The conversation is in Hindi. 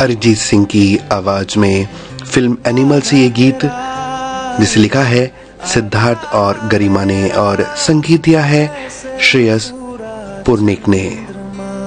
अरिजीत सिंह की आवाज में फिल्म एनिमल से ये गीत, जिसे लिखा है सिद्धार्थ और गरिमा ने और संगीत दिया है श्रेयस पुरनिक ने।